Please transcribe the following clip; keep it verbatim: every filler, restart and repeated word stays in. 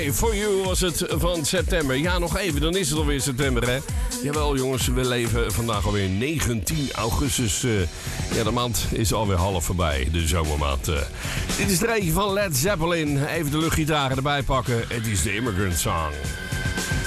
Die For You was het van september. Ja, nog even, dan is het alweer september, hè? Jawel, jongens, we leven vandaag alweer negentien augustus. Uh, ja, de maand is alweer half voorbij, de zomermaand. Uh. Dit is er eentje van Led Zeppelin. Even de luchtgitaren erbij pakken. Het is de Immigrant Song.